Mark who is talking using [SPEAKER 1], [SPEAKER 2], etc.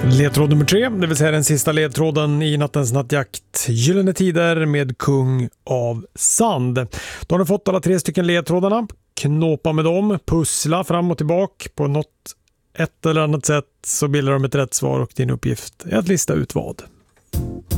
[SPEAKER 1] Ledtråd nummer 3, det vill säga den sista ledtråden i nattens nattjakt. Gyllene tider med kung av sand. Då har du fått alla 3 stycken ledtrådarna. Knåpa med dem, pussla fram och tillbaka på något ett eller annat sätt, så bildar de ett rätt svar och din uppgift är att lista ut vad.